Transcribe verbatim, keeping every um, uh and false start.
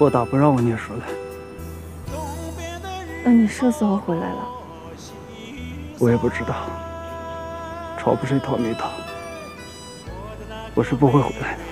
我大不让我念书了。 那你什时候回来了？ 我也不知道，吵不谁逃没逃，我是不会回来的。